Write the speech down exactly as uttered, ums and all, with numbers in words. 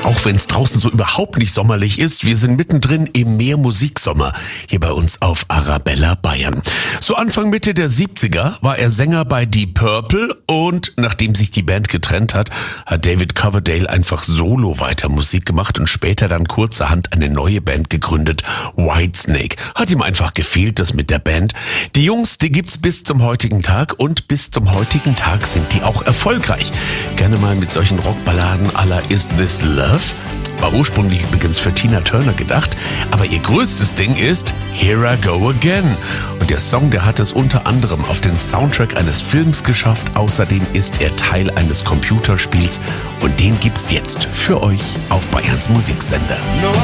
Auch wenn es draußen so überhaupt nicht sommerlich ist, wir sind mittendrin im Meermusiksommer hier bei uns auf Arabella Bayern. So Anfang Mitte der siebziger war er Sänger bei Deep Purple und nachdem sich die Band getrennt hat, hat David Coverdale einfach solo weiter Musik gemacht und später dann kurzerhand eine neue Band gegründet, Whitesnake. Hat ihm einfach gefehlt, das mit der Band. Die Jungs, die gibt's bis zum heutigen Tag und bis zum heutigen Tag sind die auch erfolgreich. Gerne mal mit solchen Rockballaden à la Is This Love? War ursprünglich übrigens für Tina Turner gedacht, aber ihr größtes Ding ist Here I Go Again. Und der Song, der hat es unter anderem auf den Soundtrack eines Films geschafft. Außerdem ist er Teil eines Computerspiels und den gibt's jetzt für euch auf Bayerns Musiksender. No,